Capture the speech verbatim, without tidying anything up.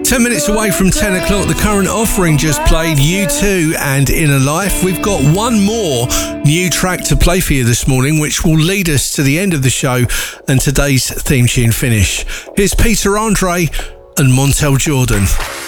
Ten minutes away from ten o'clock, the current offering just played U two and Inner Life. We've got one more new track to play for you this morning, which will lead us to the end of the show and today's theme tune finish. Here's Peter Andre and Montel Jordan.